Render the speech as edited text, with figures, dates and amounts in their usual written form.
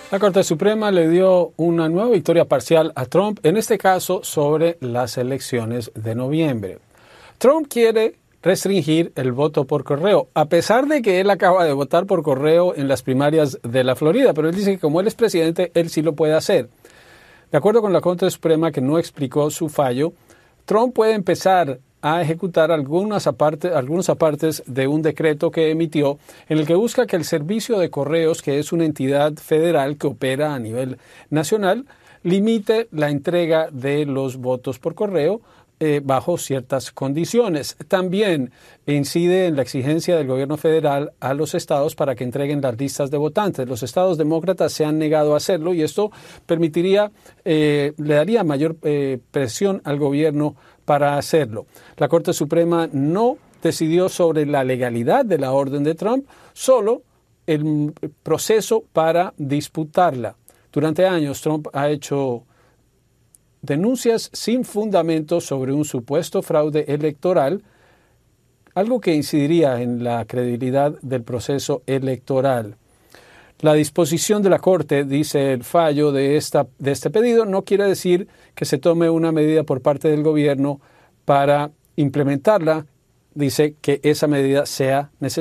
La Corte Suprema le dio una nueva victoria parcial a Trump, en este caso sobre las elecciones de noviembre. Trump quiere restringir el voto por correo, a pesar de que él acaba de votar por correo en las primarias de la Florida, pero él dice que como él es presidente, él sí lo puede hacer. De acuerdo con la Corte Suprema, que no explicó su fallo, Trump puede empezar a ejecutar algunos apartes de un decreto que emitió en el que busca que el Servicio de Correos, que es una entidad federal que opera a nivel nacional, limite la entrega de los votos por correo bajo ciertas condiciones. También incide en la exigencia del gobierno federal a los estados para que entreguen las listas de votantes. Los estados demócratas se han negado a hacerlo y esto permitiría, le daría mayor presión al gobierno para hacerlo. La Corte Suprema no decidió sobre la legalidad de la orden de Trump, solo el proceso para disputarla. Durante años Trump ha hecho denuncias sin fundamento sobre un supuesto fraude electoral, algo que incidiría en la credibilidad del proceso electoral. La disposición de la Corte, dice el fallo de este pedido, no quiere decir que se tome una medida por parte del gobierno para implementarla. Dice que esa medida sea necesaria.